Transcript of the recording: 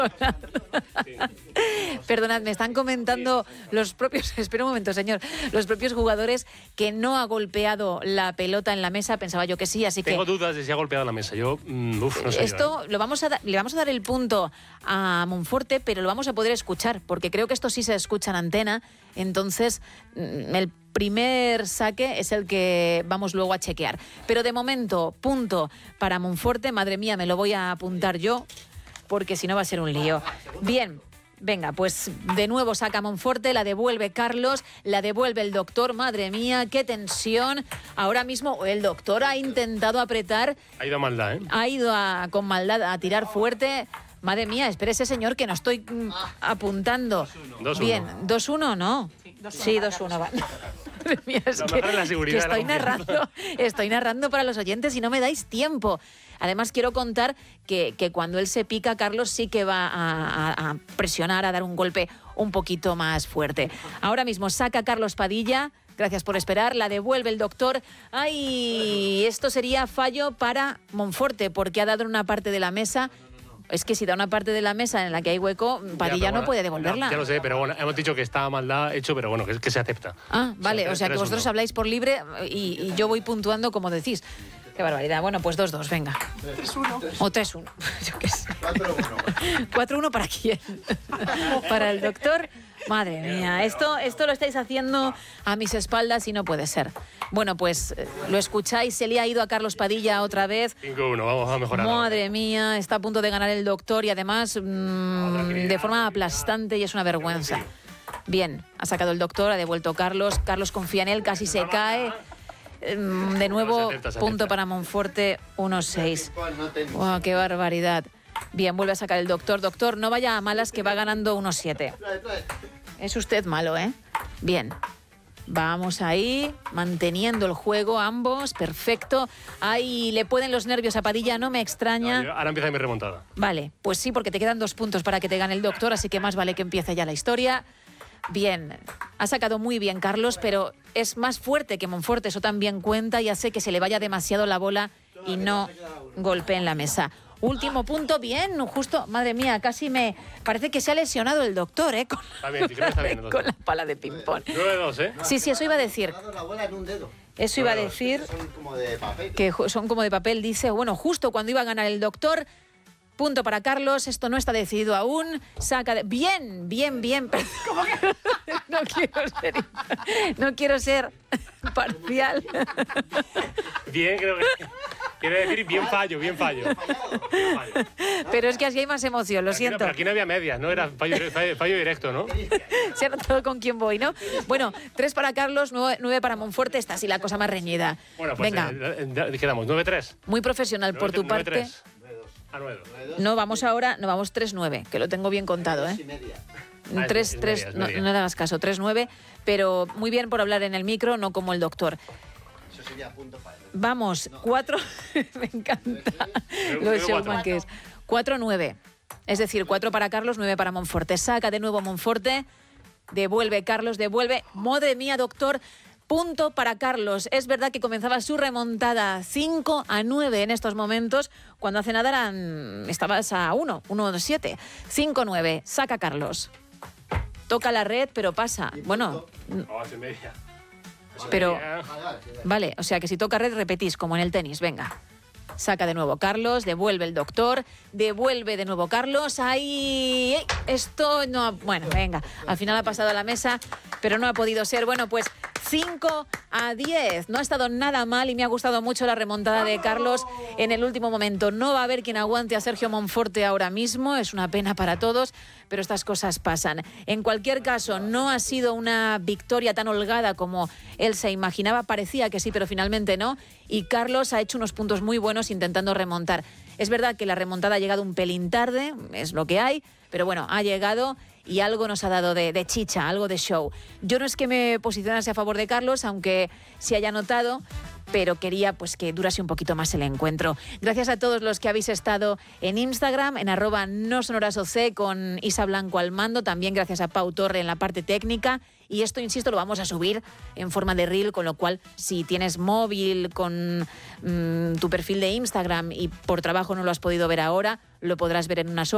Perdonad, me están comentando los propios, espera un momento, señor, los propios jugadores que no ha golpeado la pelota en la mesa. Pensaba yo que sí, así que... Tengo dudas de si ha golpeado la mesa. Yo, no sé. Esto le vamos a dar el punto a Monforte, pero lo vamos a poder escuchar, porque creo que esto sí se escucha en antena. Entonces, el primer saque es el que vamos luego a chequear. Pero de momento, punto para Monforte. Madre mía, me lo voy a apuntar yo, porque si no va a ser un lío. Bien. Venga, pues de nuevo saca Monforte, la devuelve Carlos, la devuelve el doctor. Madre mía, qué tensión. Ahora mismo el doctor ha intentado apretar. Ha ido a maldad, ¿eh? Ha ido con maldad a tirar fuerte. Madre mía, espérese, señor, que no estoy apuntando. 2-1. Bien, 2-1, ¿no? Sí, 2-1. Va. Madre mía, es que estoy narrando para los oyentes y no me dais tiempo. Además, quiero contar que cuando él se pica, Carlos sí que va a presionar, a dar un golpe un poquito más fuerte. Ahora mismo saca Carlos Padilla. Gracias por esperar. La devuelve el doctor. ¡Ay! Esto sería fallo para Monforte, porque ha dado una parte de la mesa. Es que si da una parte de la mesa en la que hay hueco, Padilla no puede devolverla. Ya lo sé, pero bueno, hemos dicho que está maldad hecho, pero bueno, que se acepta. Ah, vale, o sea que vosotros habláis por libre y yo voy puntuando como decís. Qué barbaridad. Bueno, pues 2-2, venga. 3-1. O 3-1. Yo qué sé. 4-1. 4-1 ¿para quién? Para el doctor. Madre mía, esto lo estáis haciendo a mis espaldas y no puede ser. Bueno, pues lo escucháis, se le ha ido a Carlos Padilla otra vez. 5-1, vamos a mejorar. Madre mía, está a punto de ganar el doctor y además de forma aplastante y es una vergüenza. Bien, ha sacado el doctor, ha devuelto Carlos. Carlos confía en él, casi se cae. De nuevo, punto para Monforte, 1-6. Wow, qué barbaridad. Bien, vuelve a sacar el doctor. Doctor, no vaya a malas, que va ganando 1-7. Es usted malo, ¿eh? Bien. Vamos ahí, manteniendo el juego ambos. Perfecto. Ahí le pueden los nervios a Padilla, no me extraña. Ahora empieza mi remontada. Vale, pues sí, porque te quedan 2 puntos para que te gane el doctor, así que más vale que empiece ya la historia. Bien, ha sacado muy bien Carlos, pero es más fuerte que Monforte, eso también cuenta y hace que se le vaya demasiado la bola y no golpee en la mesa. Último punto, bien, justo, madre mía, casi me parece que se ha lesionado el doctor, ¿eh? Con la pala de ping-pong. 9-2, ¿eh? Sí, eso iba a decir. Eso iba a decir que son como de papel, dice, bueno, justo cuando iba a ganar el doctor. Punto para Carlos, esto no está decidido aún. Saca de... Bien. No quiero ser parcial. Bien, creo que... Quiere decir bien fallo. Pero es que así hay más emoción, lo siento. Pero aquí no había medias, ¿no? Era fallo directo, ¿no? Se ha notado con quién voy, ¿no? Bueno, 3 para Carlos, 9 para Monforte. Esta sí la cosa más reñida. Bueno, pues venga. Quedamos 9-3. Muy profesional por tu parte. 9-2. No, vamos 3-9, que lo tengo bien contado, ¿eh? 3, no le hagas caso, 3-9, pero muy bien por hablar en el micro, no como el doctor. Eso sería punto para él. Vamos, 4, me encanta lo de showman que es. 4-9, es decir, 4 para Carlos, 9 para Monforte. Saca de nuevo Monforte, devuelve Carlos, devuelve. Madre mía, doctor. Punto para Carlos. Es verdad que comenzaba su remontada 5-9 en estos momentos. Cuando hace nada estabas a 1-7. 5-9. Saca Carlos. Toca la red, pero pasa. Bueno. Pero. Vale, o sea que si toca red repetís, como en el tenis. Venga. Saca de nuevo Carlos, devuelve el doctor, devuelve de nuevo Carlos. Ahí, esto no... Bueno, venga, al final ha pasado a la mesa, pero no ha podido ser. Bueno, pues 5-10. No ha estado nada mal y me ha gustado mucho la remontada de Carlos en el último momento. No va a haber quien aguante a Sergio Monforte ahora mismo. Es una pena para todos, pero estas cosas pasan. En cualquier caso, no ha sido una victoria tan holgada como él se imaginaba. Parecía que sí, pero finalmente no. Y Carlos ha hecho unos puntos muy buenos intentando remontar. Es verdad que la remontada ha llegado un pelín tarde, es lo que hay, pero bueno, ha llegado y algo nos ha dado de chicha, algo de show. Yo no es que me posicionase a favor de Carlos, aunque se haya notado, pero quería pues que durase un poquito más el encuentro. Gracias a todos los que habéis estado en Instagram, en @nosonorasoc con Isa Blanco al mando, también gracias a Pau Torre en la parte técnica. Y esto, insisto, lo vamos a subir en forma de reel, con lo cual, si tienes móvil con tu perfil de Instagram y por trabajo no lo has podido ver ahora, lo podrás ver en unas horas.